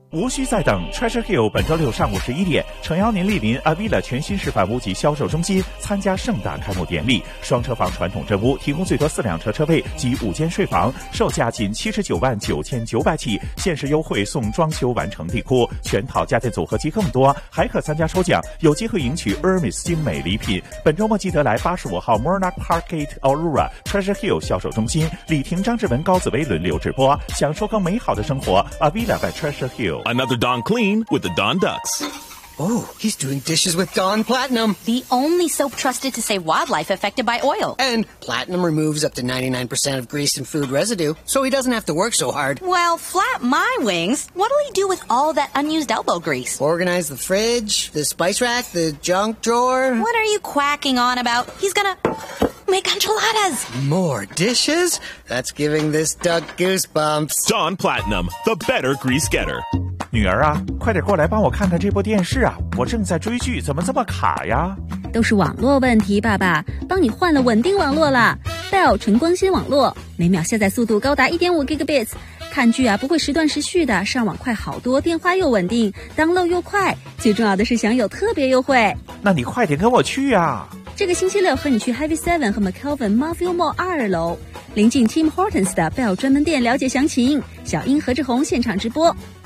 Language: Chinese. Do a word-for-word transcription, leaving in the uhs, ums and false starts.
无需再等 Treasure Hill 本周六上午十一点，诚邀您莅临 Avila 全新示范屋及销售中心，参加盛大开幕典礼。双车房传统真屋提供最多四辆车车位及五间睡房，售价仅七十九万九千九百起，限时优惠送装修完成地库，全套家电组合及更多，还可参加抽奖，有机会赢取 Hermes 精美礼品。本周末记得来八十五号 Monarch Parkgate Aurora Treasure Hill 销售中心，李婷、张志文、高紫薇轮流直播，享受更美好的生活。Avila by Treasure Hill。Another Dawn clean with the Dawn Ducks. Oh, he's doing dishes with Dawn Platinum. The only soap trusted to save wildlife affected by oil. And Platinum removes up to ninety-nine percent of grease and food residue, so he doesn't have to work so hard. Well, flap my wings. What'll he do with all that unused elbow grease? Organize the fridge, the spice rack, the junk drawer. What are you quacking on about? He's gonna make enchiladas. More dishes? That's giving this duck goosebumps. Dawn Platinum, the better grease getter. 女儿啊，快点过来帮我看看这部电视啊！我正在追剧，怎么这么卡呀？ 都是网络问题，爸爸，帮你换了稳定网络啦 ，Bell 纯光纤网络，每秒下载速度高达 一点五 gigabits， 看剧啊不会时断时续的，上网快好多，电话又稳定 ，download 又快，最重要的是享有特别优惠。 那你快点跟我去啊！ 这个星期六和你去 Heavy Seven 和 McKelvin Marville Mall 二楼，临近 Tim Hortons 的 Bell 专门店，了解详情。小英何志宏现场直播。